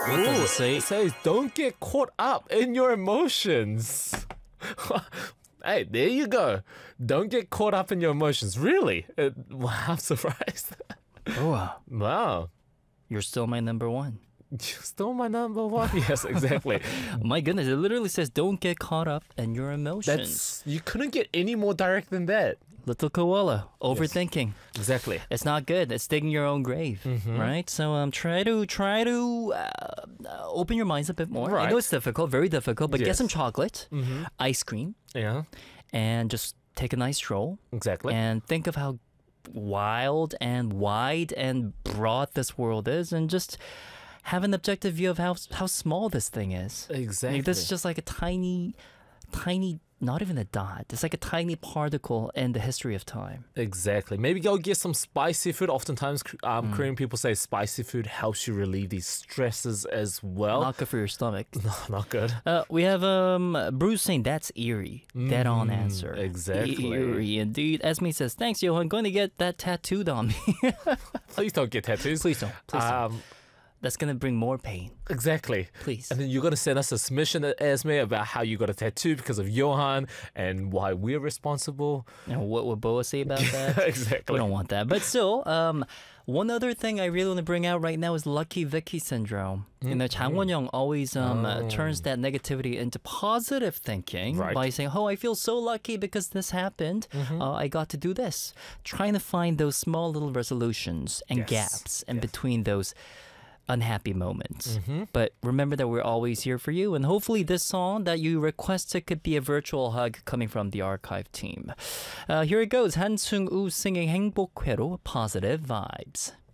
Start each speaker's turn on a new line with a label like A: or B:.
A: What does it say?
B: It says, don't get caught up in your emotions. Hey, there you go. Don't get caught up in your emotions. Really? Wow, I'm surprised.
A: Oh,
B: Wow.
A: you're still my number one.
B: You stole my number one. Yes, exactly.
A: My goodness, it literally says don't get caught up in your emotions.
B: You couldn't get any more direct than that.
A: Little koala, overthinking.
B: Exactly.
A: It's not good. It's digging your own grave, right? So try to open your minds a bit more. I
B: Right.
A: know it's difficult, very difficult, but get
B: Yes.
A: some chocolate, ice cream,
B: Yeah,
A: and just take a nice stroll
B: exactly.
A: and think of how wild and wide and broad this world is, and just have an objective view of how small this thing is.
B: Exactly.
A: Like, this is just like a tiny, not even a dot. It's like a tiny particle in the history of time.
B: Exactly. Maybe go get some spicy food. Oftentimes, Korean people say spicy food helps you relieve these stresses as well.
A: Not good for your stomach.
B: Not good.
A: We have Bruce saying that's eerie. Dead on answer.
B: exactly.
A: Eerie indeed. Esme says, thanks, Johan. Going to get that tattooed on me.
B: Please don't get tattoos.
A: Please don't. Please don't. That's going to bring more pain.
B: Exactly.
A: Please.
B: And then you're going to send us a submission, Esme, about how you got a tattoo because of Johan and why we're responsible.
A: And what would Boa say about that?
B: Exactly.
A: We don't want that. But still, one other thing I really want to bring out right now is Lucky Vicky syndrome. You know, Chang Won-young always turns that negativity into positive thinking
B: Right.
A: by saying, oh, I feel so lucky because this happened. I got to do this. Trying to find those small little resolutions and
B: Yes.
A: gaps in between those unhappy moments. But remember that we're always here for you, and hopefully this song that you requested could be a virtual hug coming from the archive team. Here it goes. Han Sung-woo singing 행복회로 Positive Vibes.